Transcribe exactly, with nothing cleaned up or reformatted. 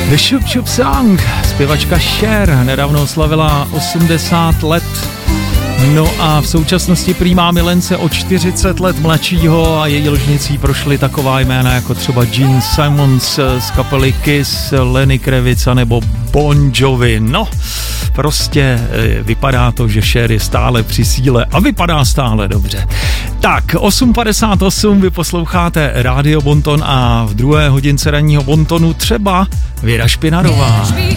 The Shoop Shoop Song, zpěvačka Cher, nedávno oslavila osmdesát let. No a v současnosti prý má milence o čtyřicet let mladšího a její ložnicí prošly taková jména jako třeba Gene Simmons z kapely Kiss, Lenny Kravitz nebo Bon Jovi. No, prostě vypadá to, že Cher je stále při síle a vypadá stále dobře. Tak, osm padesát osm, vy posloucháte Rádio Bonton a v druhé hodince ranního Bontonu třeba Věra Špinarová.